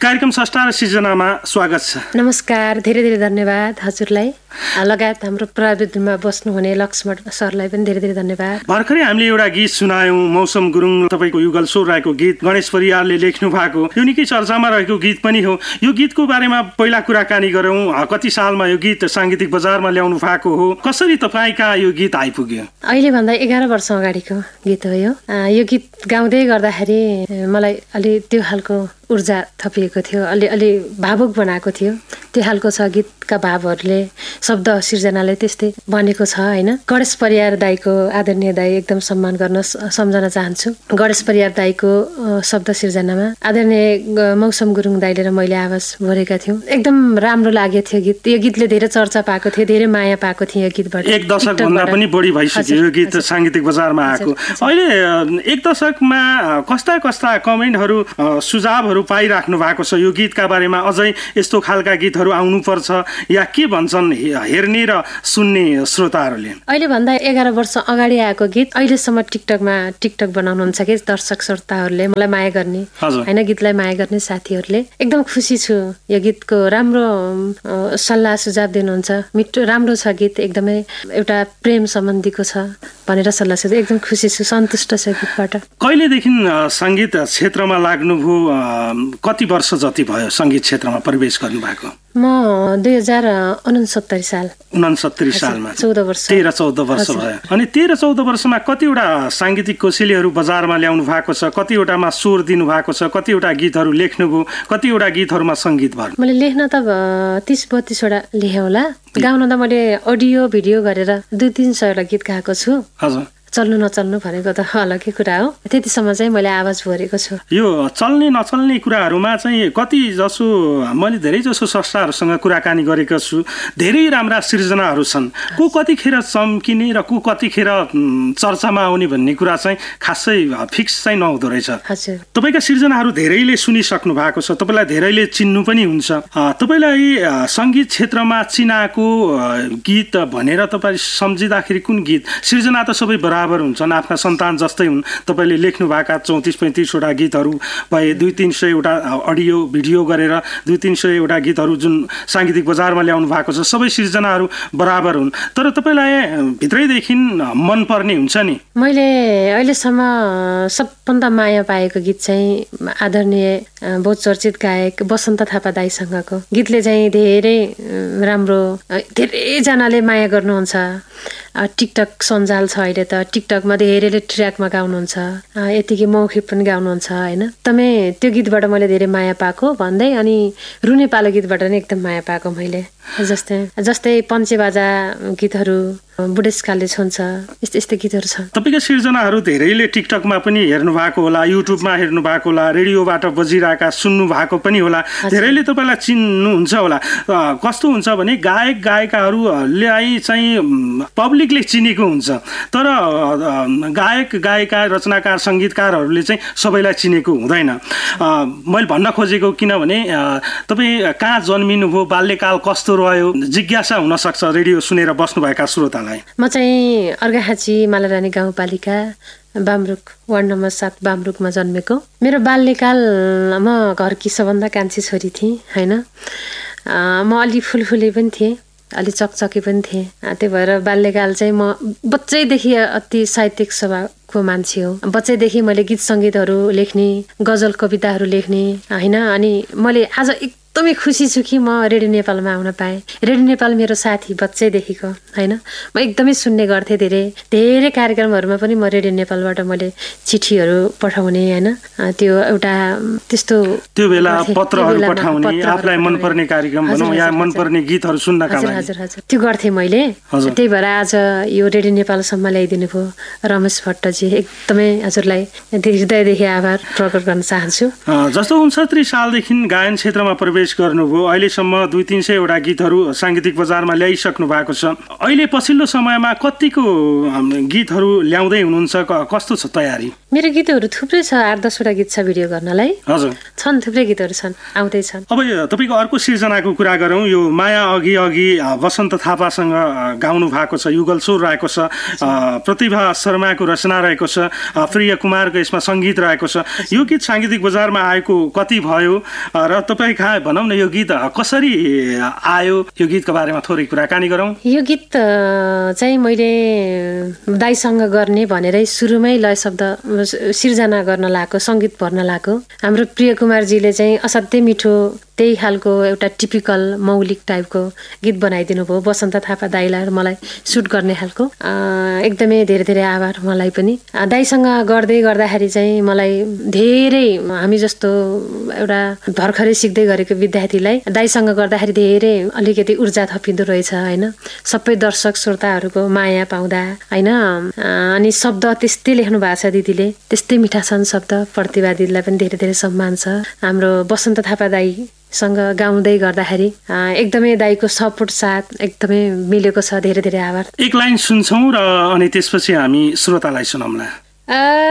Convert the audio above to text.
कार्यक्रम स्रष्टा र सिर्जनामा स्वागत छ। नमस्कार, धेरै धेरै धन्यवाद हजुरलाई लगायत हाम्रो प्राविधिकमा बस्नुहुने लक्ष्मण सरलाई पनि धेरै धेरै धन्यवाद। भर्खरै हामीले एउटा गीत सुनायौं, मौसम गुरुङ तपाईको युगल स्वर राईको गीत, गणेश परियारले लेख्नु भएको यो निकै चर्चामा रहेको गीत पनि हो। यो गीतको बारेमा पहिला कुराकानी गरौँ। कति सालमा यो गीत साङ्गीतिक बजारमा ल्याउनु भएको हो? कसरी तपाईका यो गीत आइपुग्यो? अहिले भन्दा 11 वर्ष अगाडिको गीत हो यो। यो गीत गाउँदै गर्दाखेरि मलाई अलि त्यो खालको ऊर्जा थपिएको थियो, अलि भावुक बनाएको थियो। त्यो खालको छ गीतका भावहरूले, शब्द सिर्जनाले त्यस्तै बनेको छ हैन। गणेश परियार दाइको, आदरणीय दाइ एकदम सम्मान गर्न सम्झन चाहन्छु। गणेश परियार दाइको शब्द सिर्जनामा आदरणीय मौसम गुरुङ दाइले र मैले आवाज भरेका थियौँ। एकदम राम्रो लागेको थियो गीत। यो गीतले धेरै चर्चा पाएको थियो, धेरै माया पाएको थियो यो गीतबाट। एक दशक भन्दा पनि बढी भइसक्यो यो गीत साङ्गीतिक बजारमा आएको। अहिले एक दशकमा कस्ता कस्ता कमेन्टहरू, सुझावहरू पाइराख्नु भएको छ यो गीतका बारेमा? अझै यस्तो खालका गीतहरू आउनुपर्छ या के भन्छन् हेर्ने र सुन्ने श्रोताहरूले? अहिले भन्दा 11 वर्ष अगाडि आएको गीत अहिलेसम्म टिकटक बनाउनुहुन्छ कि दर्शक श्रोताहरूले, मलाई माया गर्ने हैन, गीतलाई माया गर्ने साथीहरूले। एकदम खुसी छु। यो गीतको राम्रो सल्लाह सुझाव दिनुहुन्छ। मिठो राम्रो छ गीत, एकदमै एउटा प्रेम सम्बन्धीको छ भनेर सल्लाह सुझाव। एकदम खुसी छु, सन्तुष्ट छ गीतबाट। कहिलेदेखि सङ्गीत क्षेत्रमा लाग्नुभयो? कति वर्ष जति भयो सङ्गीत क्षेत्रमा प्रवेश गर्नुभएको? म 2069 साल 69 सालमा 14 वर्ष 13-14 वर्ष भयो। अनि 13-14 वर्षमा कतिवटा साङ्गीतिक कौशलीहरू बजारमा ल्याउनु भएको छ? कतिवटामा स्वर दिनु भएको छ? कतिवटा गीतहरू लेख्नुभयो? कतिवटा गीतहरूमा सङ्गीत भयो? मैले लेख्न त 30-32 वटा लेखेँ होला। गाउन त मैले अडियो भिडियो गरेर 200-300 वटा गीत गाएको छु। हजुर। चल्नु नचल्नु भनेको त अलग्गै कुरा हो। त्यतिसम्म चाहिँ मैले आवाज भरेको छु। यो चल्ने नचल्ने कुराहरूमा चाहिँ कति जसो मैले धेरै जसो स्रष्टाहरूसँग कुराकानी गरेको छु। धेरै राम्रा सिर्जनाहरू छन्। को कतिखेर चम्किने र को कतिखेर चर्चामा आउने भन्ने कुरा चाहिँ खासै फिक्स चाहिँ नहुँदो रहेछ। हजुर। तपाईँका सिर्जनाहरू धेरैले सुनिसक्नु भएको छ, तपाईँलाई धेरैले चिन्नु पनि हुन्छ। तपाईँलाई सङ्गीत क्षेत्रमा चिनाएको गीत भनेर तपाईँ सम्झिँदाखेरि कुन गीत? सिर्जना त सबै बराबर हुन्छन्, आफ्ना सन्तान जस्तै हुन्। तपाईँले लेख्नु भएका 34-35 वटा गीतहरू भए, 200-300 वटा अडियो भिडियो गरेर 200-300 वटा गीतहरू जुन साङ्गीतिक बजारमा ल्याउनु भएको छ, सबै सिर्जनाहरू बराबर हुन्। तर तपाईँलाई भित्रैदेखि मनपर्ने हुन्छ नि? मैले अहिलेसम्म सबभन्दा माया पाएको गीत चाहिँ आदरणीय बहुचर्चित गायक वसन्त थापा दाइसँगको गीतले चाहिँ धेरै राम्रो, धेरैजनाले माया गर्नुहुन्छ। टिकटक सञ्जाल छ अहिले त, टिकटकमा धेरैले ट्र्याकमा गाउनुहुन्छ, यतिकै मौखिक पनि गाउनुहुन्छ हैन। एकदमै त्यो गीतबाट मैले धेरै माया पाएको भन्दै, अनि रुने पालो गीतबाट पनि एकदम माया पाएको मैले। जस्तै पञ्चेबाजा गीतहरू, बुढेसकालले छुन्छ, यस्तै गीतहरू छ। तपाईँका सिर्जनाहरू धेरैले टिकटकमा पनि हेर्नु भएको होला, युट्युबमा हेर्नु भएको होला, रेडियोबाट बजिरहेका सुन्नु भएको पनि होला। धेरैले तपाईँलाई चिन्नुहुन्छ होला। कस्तो हुन्छ भने गायक गायिकाहरूलाई चाहिँ पब्लिकले चिनेको हुन्छ, तर गायक गायिका रचनाकार सङ्गीतकारहरूले चाहिँ सबैलाई चिनेको हुँदैन। मैले भन्न खोजेको किनभने तपाईँ कहाँ जन्मिनुभयो, बाल्यकाल कस्तो रह्यो, जिज्ञासा हुनसक्छ रेडियो सुनेर बस्नुभएका श्रोतालाई। म चाहिँ अर्घाखाँची मालारानी गाउँपालिका बामरुक वार्ड नम्बर 7 बामरुकमा जन्मेको। मेरो बाल्यकाल म घरकी सबभन्दा कान्छी छोरी थिएँ हैन। म अलि फुलफुले पनि थिएँ, अलि चकचकी पनि थिएँ। त्यही भएर बाल्यकाल चाहिँ म बच्चैदेखि अति साहित्यिक स्वभावको मान्छे हो। बच्चैदेखि मैले गीत सङ्गीतहरू लेख्ने, गजल कविताहरू लेख्ने हैन। अनि मैले आज एकदमै खुसी छु कि म रेडियो नेपालमा आउन पाएँ। रेडियो नेपाल मेरो साथी बच्चैदेखिको हैन। म एकदमै सुन्ने गर्थेँ। धेरै कार्यक्रमहरूमा पनि म रेडियो नेपालबाट मैले चिठीहरू पठाउने हैन। त्यो एउटा त्यस्तो त्यो बेला पत्रहरू पठाउने, आफूलाई मनपर्ने कार्यक्रम भनौँ या मनपर्ने गीतहरू सुन्नका लागि। हजुर त्यो गर्थेँ मैले। त्यही भएर आज यो रेडियो नेपालसम्म ल्याइदिनु भयो रमेश भट्टजी, एकदमै हजुरलाई हृदयदेखि आभार प्रकट गर्न चाहन्छु। जस्तो 69 सालदेखि गायन क्षेत्रमा प्रवेश गर्नुभयो, अहिलेसम्म 200-300 वटा गीतहरू साङ्गीतिक बजारमा ल्याइसक्नु भएको छ। अहिले पछिल्लो समयमा कतिको गीतहरू ल्याउँदै हुनुहुन्छ? कस्तो छ तयारी? मेरो गीतहरू थुप्रै छ, 8-10 वटा गीत छ भिडियो गर्नलाई। हजुर छन्, थुप्रै गीतहरू छन्, आउँदैछन्। अब तपाईँको अर्को सिर्जनाको कुरा गरौँ। यो माया अघि अघि वसन्त थापासँग गाउनु भएको छ, युगल स्वर रहेको छ, प्रतिभा शर्माको रचना रहेको छ, प्रिय कुमारको यसमा सङ्गीत रहेको छ। यो गीत साङ्गीतिक बजारमा आएको कति भयो र तपाईँ कहाँ भनौँ न यो गीत कसरी आयो, यो गीतको बारेमा थोरै कुराकानी गरौँ। यो गीत चाहिँ मैले दाइसँग गर्ने भनेरै सुरुमै लय शब्द सिर्जना गर्न लागेको, सङ्गीत भर्न लागेको। हाम्रो प्रिय कुमारजीले चाहिँ असाध्यै मिठो त्यही खालको एउटा टिपिकल मौलिक टाइपको गीत बनाइदिनु भयो। वसन्त थापा दाइलाई मलाई सुट गर्ने खालको एकदमै धेरै धेरै आभार। मलाई पनि दाइसँग गर्दै गर्दाखेरि चाहिँ मलाई धेरै, हामी जस्तो एउटा भर्खरै सिक्दै गरेको विद्यार्थीलाई दाइसँग गर्दाखेरि धेरै अलिकति ऊर्जा थपिँदो रहेछ होइन। सबै दर्शक श्रोताहरूको माया पाउँदा होइन। अनि शब्द त्यस्तै लेख्नु भएको छ दिदीले, त्यस्तै मिठा छन् शब्द। प्रतिभा दिदीलाई पनि धेरै धेरै सम्मान छ। हाम्रो वसन्त थापा दाइ सँग गाउँदै गर्दाखेरि एकदमै दाइको सपोर्ट साथ एकदमै मिलेको छ। धेरै धेरै आभार। एक लाइन सुन्छौँ र अनि त्यसपछि हामी श्रोतालाई सुनाउँला।